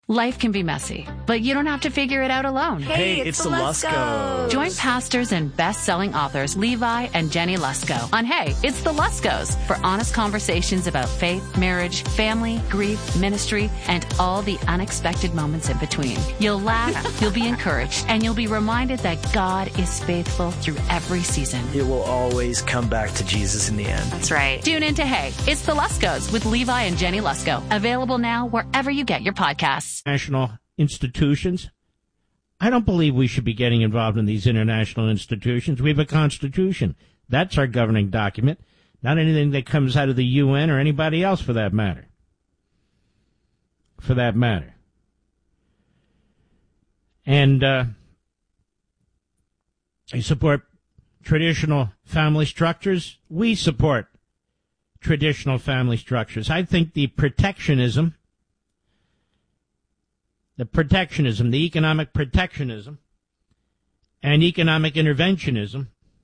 Life can be messy, but you don't have to figure it out alone. Hey, it's the Luskos. Join pastors and best-selling authors Levi and Jenny Lusko on Hey, It's the Luskos for honest conversations about faith, marriage, family, grief, ministry, and all the unexpected moments in between. You'll laugh, you'll be encouraged, and you'll be reminded that God is faithful through every season. It will always come back to Jesus in the end. That's right. Tune in to Hey, It's the Luskos with Levi and Jenny Lusko. Available now wherever you get your podcasts. National institutions. I don't believe we should be getting involved in these international institutions. We have a constitution. That's our governing document, not anything that comes out of the UN or anybody else for that matter. And I support traditional family structures. We support traditional family structures. I think the economic protectionism, and economic interventionism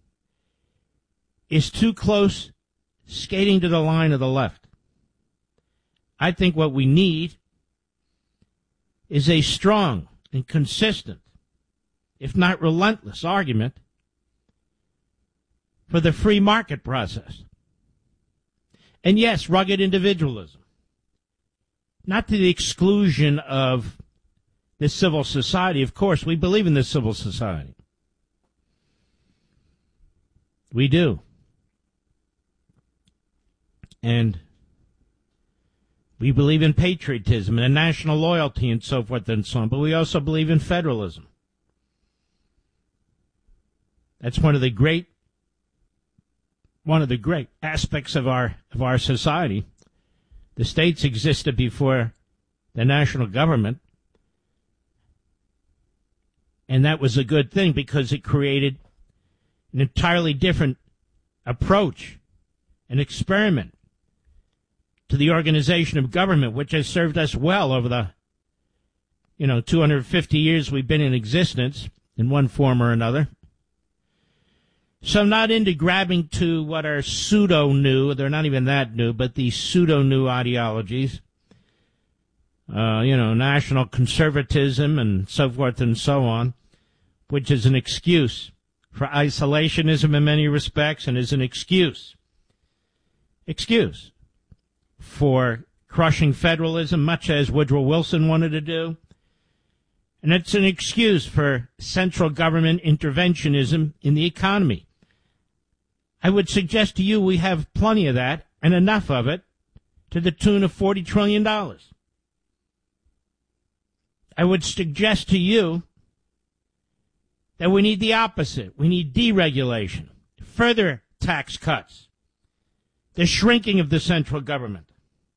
is too close, skating to the line of the left. I think what we need is a strong and consistent, if not relentless, argument for the free market process. And yes, rugged individualism, not to the exclusion of the civil society. Of course, we believe in the civil society. We do. And we believe in patriotism and national loyalty and so forth and so on, but we also believe in federalism. That's one of the great aspects of our society. The states existed before the national government. And that was a good thing because it created an entirely different approach, an experiment to the organization of government, which has served us well over the, 250 years we've been in existence in one form or another. So I'm not into grabbing to what are pseudo-new, they're not even that new, but these pseudo-new ideologies. National conservatism and so forth and so on, which is an excuse for isolationism in many respects and is an excuse for crushing federalism, much as Woodrow Wilson wanted to do. And it's an excuse for central government interventionism in the economy. I would suggest to you we have plenty of that and enough of it to the tune of $40 trillion. I would suggest to you that we need the opposite. We need deregulation, further tax cuts, the shrinking of the central government.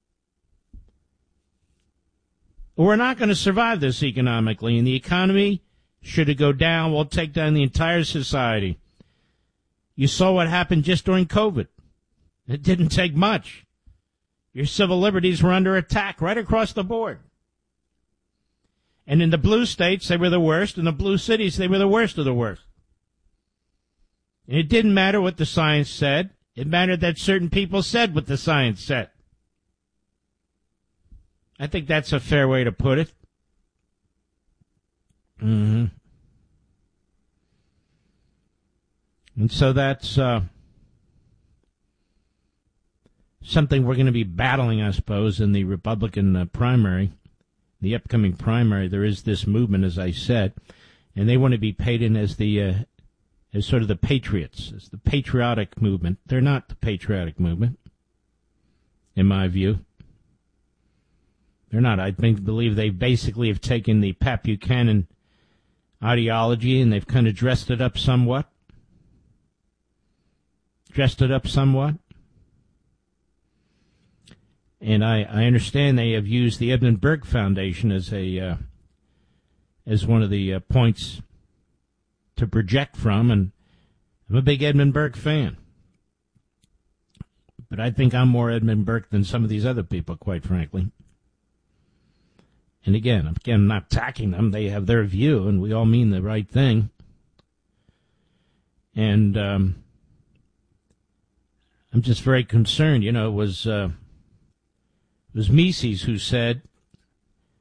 We're not going to survive this economically, and the economy, should it go down, will take down the entire society. You saw what happened just during COVID. It didn't take much. Your civil liberties were under attack right across the board. And in the blue states, they were the worst. In the blue cities, they were the worst of the worst. And it didn't matter what the science said. It mattered that certain people said what the science said. I think that's a fair way to put it. And so that's something we're going to be battling, I suppose, in the Republican primary. The upcoming primary, there is this movement, as I said, and they want to be painted as as sort of the patriots, as the patriotic movement. They're not the patriotic movement, in my view. They're not. I believe they basically have taken the Pat Buchanan ideology and they've kind of dressed it up somewhat. And I understand they have used the Edmund Burke Foundation as one of the points to project from, and I'm a big Edmund Burke fan. But I think I'm more Edmund Burke than some of these other people, quite frankly. And again, I'm not attacking them. They have their view, and we all mean the right thing. And I'm just very concerned. It was Mises who said,